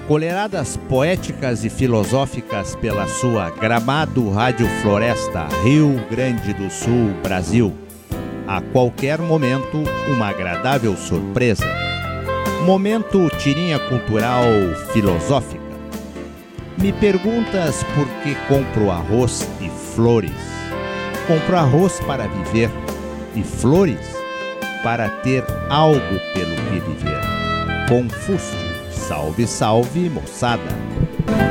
Colheradas poéticas e filosóficas pela sua Gramado Rádio Floresta, Rio Grande do Sul, Brasil. A qualquer momento, uma agradável surpresa. Momento tirinha cultural filosófica. Me perguntas por que compro arroz e flores. Compro arroz para viver e flores para ter algo pelo que viver. Confúcio. Salve, salve, moçada!